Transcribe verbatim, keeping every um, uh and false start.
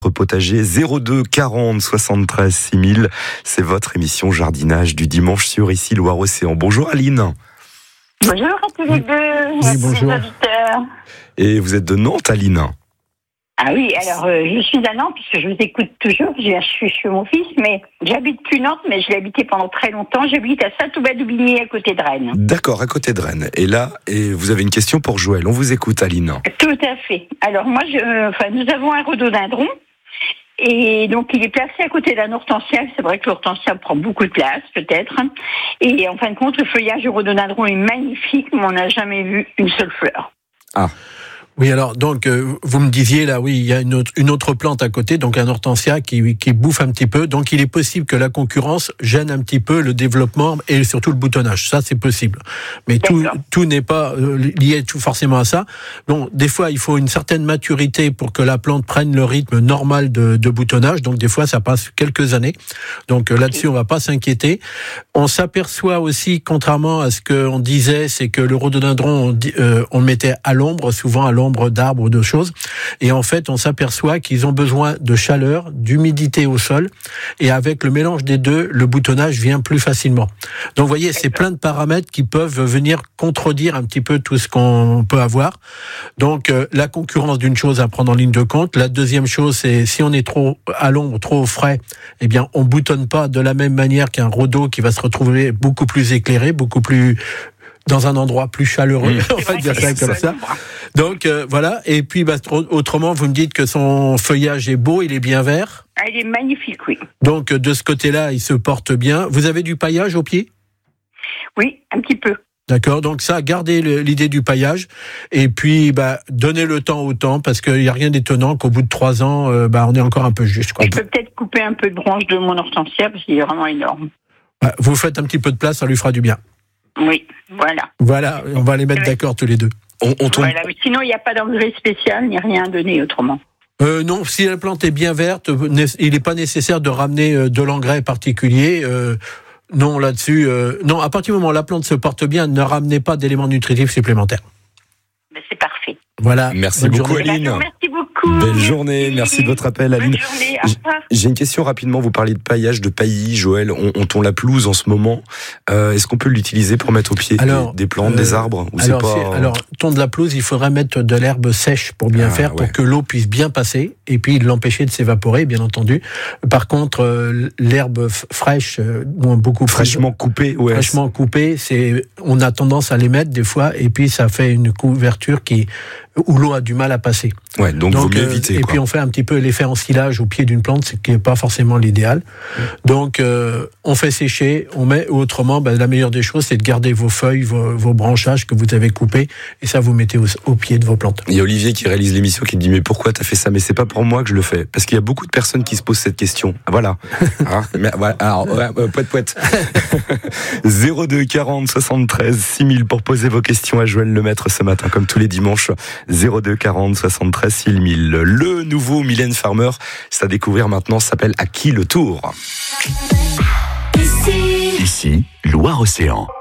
Potager zéro deux quarante soixante-treize six mille, c'est votre émission jardinage du dimanche sur ici Loire-Océan. Bonjour Aline. Bonjour à tous les deux. Oui, bonjour. Et vous êtes de Nantes, Aline? Ah oui, alors euh, je suis à Nantes puisque je vous écoute toujours. Je suis chez mon fils, mais j'habite plus Nantes, mais je l'ai habité pendant très longtemps. J'habite à Saint-Aubin-d'Aubigné, à côté de Rennes. D'accord, à côté de Rennes. Et là, et vous avez une question pour Joël. On vous écoute, Aline. Tout à fait. Alors moi, je, euh, enfin, nous avons un rhododendron. Et donc, il est placé à côté d'un hortensia. C'est vrai que l'hortensia prend beaucoup de place, peut-être. Et en fin de compte, le feuillage du rhododendron est magnifique, mais on n'a jamais vu une seule fleur. Ah. Oui, alors, donc, euh, vous me disiez, là, oui, il y a une autre, une autre plante à côté, donc un hortensia qui, qui bouffe un petit peu. Donc, il est possible que la concurrence gêne un petit peu le développement et surtout le boutonnage. Ça, c'est possible. Mais tout, tout n'est pas euh, lié tout forcément à ça. Donc, des fois, il faut une certaine maturité pour que la plante prenne le rythme normal de, de boutonnage. Donc, des fois, ça passe quelques années. Donc, euh, là-dessus, on va pas s'inquiéter. On s'aperçoit aussi, contrairement à ce qu'on disait, c'est que le rhododendron, on, euh, on le mettait à l'ombre, souvent à l'ombre d'arbres ou de choses, et en fait on s'aperçoit qu'ils ont besoin de chaleur, d'humidité au sol, et avec le mélange des deux, le boutonnage vient plus facilement. Donc vous voyez, c'est plein de paramètres qui peuvent venir contredire un petit peu tout ce qu'on peut avoir. Donc euh, la concurrence d'une chose à prendre en ligne de compte. La deuxième chose, c'est si on est trop à l'ombre, trop au frais, eh bien on boutonne pas de la même manière qu'un rhodo qui va se retrouver beaucoup plus éclairé, beaucoup plus dans un endroit plus chaleureux, mmh. on va dire ça comme ça. Donc euh, voilà, et puis bah, autrement, vous me dites que son feuillage est beau, il est bien vert. Ah, il est magnifique, oui. Donc de ce côté-là, il se porte bien. Vous avez du paillage au pied? Oui, un petit peu. D'accord, donc ça, gardez le, l'idée du paillage, et puis bah, donnez le temps au temps, parce qu'il n'y a rien d'étonnant qu'au bout de trois ans, euh, bah, on est encore un peu juste. Quoi. Je peux peut-être couper un peu de branche de mon hortensia, parce qu'il est vraiment énorme. Bah, vous faites un petit peu de place, ça lui fera du bien. Oui, voilà. Voilà, on va les mettre d'accord tous les deux. On, on tombe... Voilà, sinon il n'y a pas d'engrais spécial, ni rien à donner autrement. Euh, non, si la plante est bien verte, il n'est pas nécessaire de ramener de l'engrais particulier. Euh, non, là-dessus, euh, non. À partir du moment où la plante se porte bien, ne ramenez pas d'éléments nutritifs supplémentaires. Ben, c'est parfait. Voilà. Merci beaucoup, journée. Aline. Ben, merci beaucoup. Belle journée. Merci de votre appel, Aline. Bonne journée. Au revoir. J'ai une question rapidement. Vous parliez de paillage, de paillis, Joël. On, on tond la pelouse en ce moment. Euh, est-ce qu'on peut l'utiliser pour mettre au pied alors, des, des plantes, euh, des arbres ou alors, c'est pas... c'est, alors, tondre la pelouse, il faudrait mettre de l'herbe sèche pour bien ah, faire, pour ouais. que l'eau puisse bien passer et puis l'empêcher de s'évaporer, bien entendu. Par contre, euh, l'herbe f- fraîche, euh, beaucoup fraîchement coupée, ouais. Fraîchement coupée, c'est, on a tendance à les mettre des fois et puis ça fait une couverture qui où l'eau a du mal à passer. Ouais, donc, donc vaut mieux éviter. Euh, et quoi. puis on fait un petit peu l'effet ensilage au pied d'une plante, ce qui n'est pas forcément l'idéal. Mmh. Donc euh, on fait sécher, on met, ou autrement, ben, la meilleure des choses, c'est de garder vos feuilles, vos, vos branchages que vous avez coupés, et ça vous mettez au, au pied de vos plantes. Il y a Olivier qui réalise l'émission qui me dit mais pourquoi t'as fait ça? Mais c'est pas pour moi que je le fais, parce qu'il y a beaucoup de personnes qui se posent cette question. Voilà. hein mais, voilà. Alors, ouais, euh, poète poète. zéro deux quarante soixante-treize six mille pour poser vos questions à Joël Lemaître ce matin, comme tous les dimanches. zéro deux quarante soixante-treize six mille. Le nouveau Mylène Farmer, c'est à découvrir maintenant, s'appelle À qui le tour? Ici, Ici Loire-Océan.